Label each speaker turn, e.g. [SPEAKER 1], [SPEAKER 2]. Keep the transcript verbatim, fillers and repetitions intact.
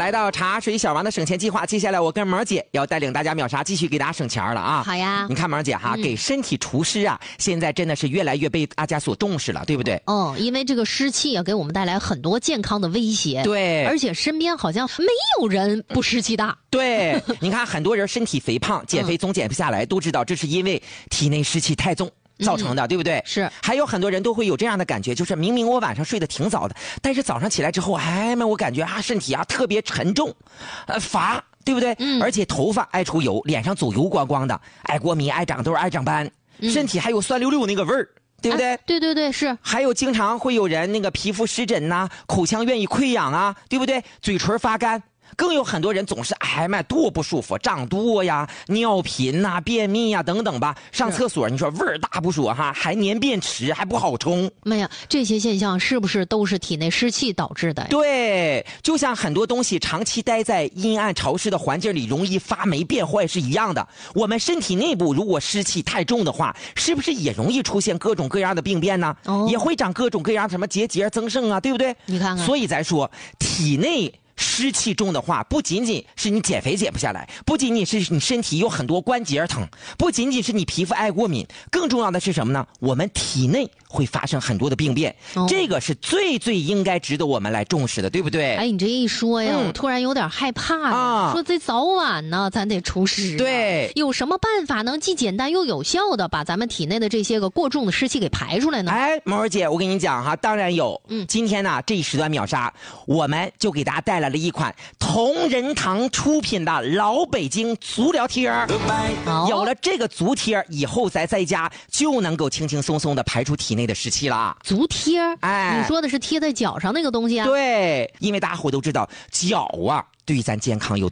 [SPEAKER 1] 来到茶水小王的省钱计划，接下来我跟萌姐要带领大家秒杀，继续给大家省钱了啊！
[SPEAKER 2] 好呀，
[SPEAKER 1] 你看萌姐哈，嗯、给身体除湿啊，现在真的是越来越被大家所重视了，对不对？
[SPEAKER 2] 哦，因为这个湿气啊，给我们带来很多健康的威胁。
[SPEAKER 1] 对，
[SPEAKER 2] 而且身边好像没有人不湿气大。
[SPEAKER 1] 对，你看很多人身体肥胖，减肥总减不下来，嗯、都知道这是因为体内湿气太重造成的，嗯、对不对？
[SPEAKER 2] 是。
[SPEAKER 1] 还有很多人都会有这样的感觉，就是明明我晚上睡得挺早的，但是早上起来之后，哎妈，我感觉啊身体啊特别沉重，呃乏，对不对？嗯。而且头发爱出油，脸上走油光光的，爱过敏、爱长痘、爱长斑，嗯、身体还有酸溜溜那个味儿。对不对、
[SPEAKER 2] 啊？对对对，是。
[SPEAKER 1] 还有经常会有人那个皮肤湿疹呐、啊，口腔愿意溃疡啊，对不对？嘴唇发干。更有很多人总是哎妈多不舒服，胀肚呀、尿频呐、便秘呀等等吧。上厕所你说味儿大不说哈，还粘便池，还不好冲。
[SPEAKER 2] 妈呀，这些现象是不是都是体内湿气导致的呀？
[SPEAKER 1] 对，就像很多东西长期待在阴暗潮湿的环境里，容易发霉变坏是一样的。我们身体内部如果湿气太重的话，是不是也容易出现各种各样的病变呢？哦，也会长各种各样什么结节增生啊，对不对？
[SPEAKER 2] 你看看。
[SPEAKER 1] 所以咱说体内湿气重的话，不仅仅是你减肥减不下来，不仅仅是你身体有很多关节疼，不仅仅是你皮肤爱过敏，更重要的是什么呢？我们体内会发生很多的病变，哦、这个是最最应该值得我们来重视的，对不对？
[SPEAKER 2] 哎，你这一说呀，嗯、我突然有点害怕呀。啊、说这早晚呢，咱得除湿、啊。
[SPEAKER 1] 对，
[SPEAKER 2] 有什么办法能既简单又有效的把咱们体内的这些个过重的湿气给排出来呢？
[SPEAKER 1] 哎，萌儿姐，我跟你讲哈，当然有。嗯，今天呢这一时段秒杀，我们就给大家带来了一款同仁堂出品的老北京足疗贴儿。有了这个足贴以后，咱在家就能够轻轻松松的排出体内的湿气了。
[SPEAKER 2] 足贴，哎，你说的是贴在脚上那个东西啊？
[SPEAKER 1] 对，因为大家伙都知道脚啊对咱健康有